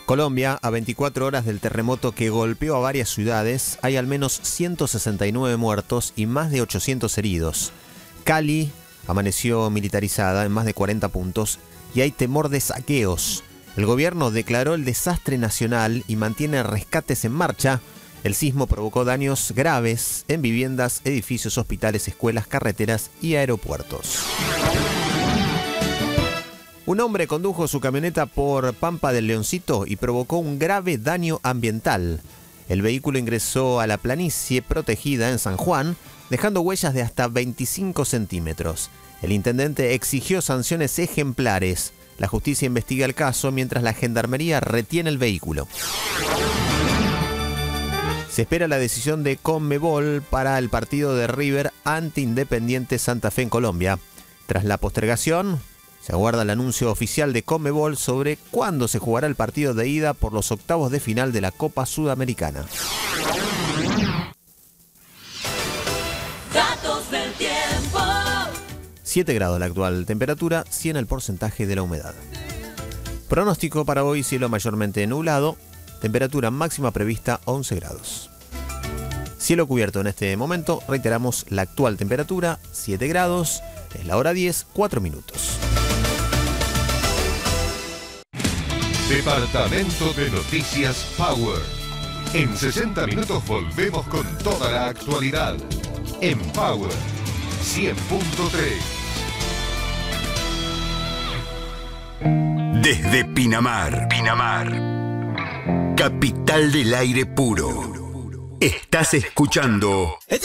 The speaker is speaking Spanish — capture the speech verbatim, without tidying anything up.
Colombia, a veinticuatro horas del terremoto que golpeó a varias ciudades, hay al menos ciento sesenta y nueve muertos y más de ochocientos heridos. Cali amaneció militarizada en más de cuarenta puntos y hay temor de saqueos. El gobierno declaró el desastre nacional y mantiene rescates en marcha. El sismo provocó daños graves en viviendas, edificios, hospitales, escuelas, carreteras y aeropuertos. Un hombre condujo su camioneta por Pampa del Leoncito y provocó un grave daño ambiental. El vehículo ingresó a la planicie protegida en San Juan, dejando huellas de hasta veinticinco centímetros. El intendente exigió sanciones ejemplares. La justicia investiga el caso mientras la gendarmería retiene el vehículo. Se espera la decisión de Conmebol para el partido de River ante Independiente Santa Fe en Colombia. Tras la postergación, se aguarda el anuncio oficial de Conmebol sobre cuándo se jugará el partido de ida por los octavos de final de la Copa Sudamericana. Datos del tiempo. siete grados la actual temperatura, cien el porcentaje de la humedad. Pronóstico para hoy: cielo mayormente nublado, temperatura máxima prevista once grados. Cielo cubierto en este momento, reiteramos la actual temperatura, siete grados, es la hora diez, cuatro minutos. Departamento de Noticias Power. En sesenta minutos volvemos con toda la actualidad. En Power cien punto tres. Desde Pinamar, Pinamar, capital del aire puro. Estás escuchando